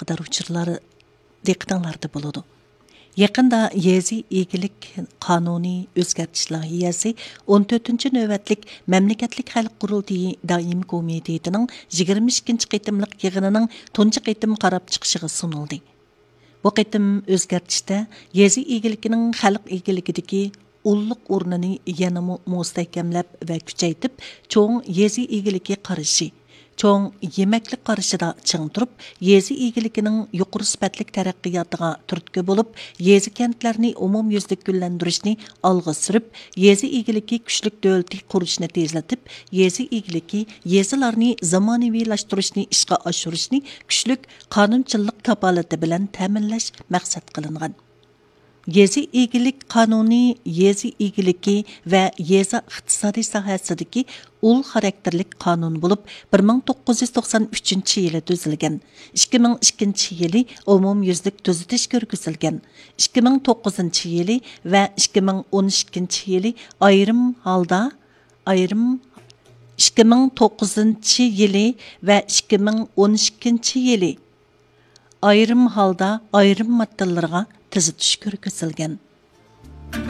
miqdar uçurları diqqətinizdə buludu. Yaqında Yezi İg'ilik qonuni o'zgartirish loyihasi 14-cü növbətlik Məmləkətlik Xalq Qurultayı Daimi Komitetining 22-ci qitimliq yig'inining tunji qitim qarab chiqishiga sunildi. Bu qitim o'zgartirishda Yezi İg'ilikining xalq igiligidagi ulluq o'rnini yanama mustahkamlab va kuchaytib, cho'ng Yezi İg'iliki qarashi cho'ng yemaklik qarashida ching turib, yezi egilikining yuqori sifatlik taraqqiyotiga turtki bo'lib, yezi kentlarni umumyuzlik gullantirishni olg'a surib, yezi egiliki kuchlik davlat qurishni tezlatib, yezi egiliki yezilarni zamonaviylashtirishni ishga oshirishni kuchlik qonunchilik kapolati bilan ta'minlash maqsad qilingan. Yezi egilik qonuni yezi egiliki va yeza iqtisodiy sohasidagi ul xarakterlik qonun bo'lib 1993 yili tuzilgan. 2002 yili umumyuzlik tuzitish ko'rgazilgan. 2009 yili va 2012 yili ayrim 2009 yili va 2012 yili ayrim holda ayrim moddalarga tuzitish ko'rgazilgan.